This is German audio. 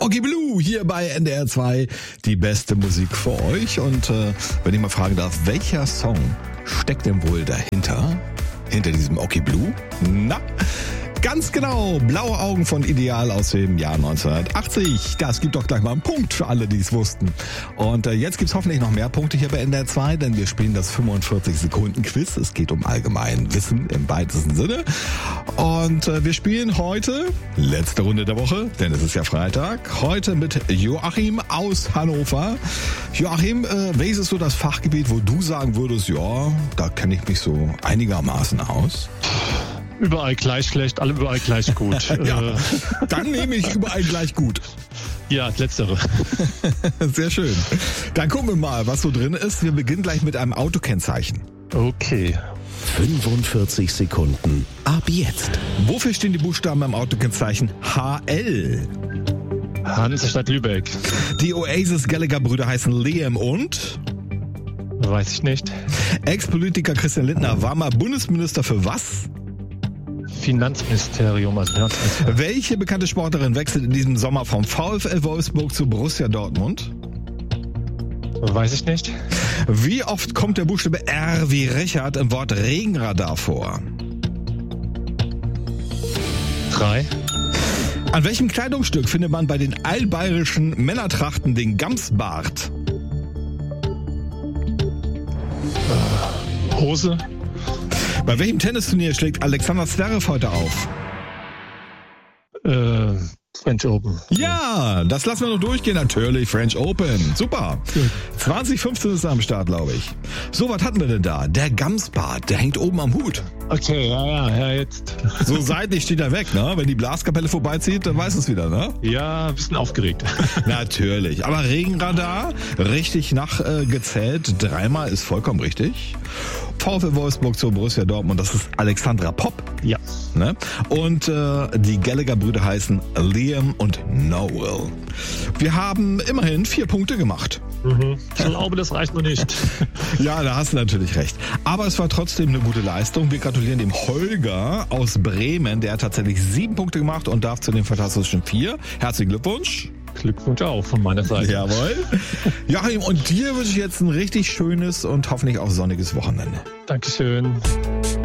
Oggi Blue hier bei NDR 2, die beste Musik für euch. Und wenn ich mal fragen darf, welcher Song steckt denn wohl dahinter? Hinter diesem Oggi Blue? Na, ganz genau, Blaue Augen von Ideal aus dem Jahr 1980. Das gibt doch gleich mal einen Punkt für alle, die es wussten. Und jetzt gibt's hoffentlich noch mehr Punkte hier bei NDR 2, denn wir spielen das 45-Sekunden-Quiz. Es geht um allgemein Wissen im weitesten Sinne. Und wir spielen heute, letzte Runde der Woche, denn es ist ja Freitag, heute mit Joachim aus Hannover. Joachim, welches ist so das Fachgebiet, wo du sagen würdest, ja, da kenne ich mich so einigermaßen aus? Überall gleich schlecht, alle überall gleich gut. Ja, dann nehme ich überall gleich gut. Ja, das Letztere. Sehr schön. Dann gucken wir mal, was so drin ist. Wir beginnen gleich mit einem Autokennzeichen. Okay. 45 Sekunden ab jetzt. Wofür stehen die Buchstaben beim Autokennzeichen HL? Hansestadt Lübeck. Die Oasis-Gallagher-Brüder heißen Liam und? Weiß ich nicht. Ex-Politiker Christian Lindner war mal Bundesminister für was? Finanzministerium. Welche bekannte Sportlerin wechselt in diesem Sommer vom VfL Wolfsburg zu Borussia Dortmund? Weiß ich nicht. Wie oft kommt der Buchstabe R wie Richard im Wort Regenradar vor? 3. An welchem Kleidungsstück findet man bei den allbayerischen Männertrachten den Gamsbart? Hose. Bei welchem Tennisturnier schlägt Alexander Zverev heute auf? French Open. Ja, das lassen wir noch durchgehen. Natürlich, French Open. Super. 2015 ist er am Start, glaube ich. So, was hatten wir denn da? Der Gamsbart, der hängt oben am Hut. Okay, ja, jetzt. So seitlich steht er weg, ne? Wenn die Blaskapelle vorbeizieht, dann weiß es wieder, ne? Ja, ein bisschen aufgeregt. Natürlich. Aber Regenradar, richtig nachgezählt. 3-mal ist vollkommen richtig. VfL Wolfsburg zu Borussia Dortmund, das ist Alexandra Popp. Ja. Ne? Und die Gallagher-Brüder heißen Liam und Noel. Wir haben immerhin 4 Punkte gemacht. Ich glaube, das reicht noch nicht. Ja, da hast du natürlich recht. Aber es war trotzdem eine gute Leistung. Wir gratulieren dem Holger aus Bremen. Der hat tatsächlich 7 Punkte gemacht und darf zu den fantastischen 4. Herzlichen Glückwunsch. Glückwunsch auch von meiner Seite. Jawohl. Joachim, und dir wünsche ich jetzt ein richtig schönes und hoffentlich auch sonniges Wochenende. Dankeschön.